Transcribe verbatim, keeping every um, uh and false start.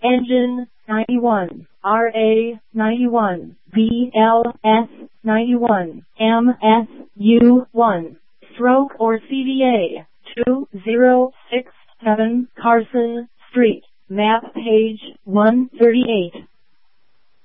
Engine ninety-one, R A ninety-one, B L S ninety-one, M S U one, stroke or C V A two zero six seven Carson Street, map page one thirty-eight.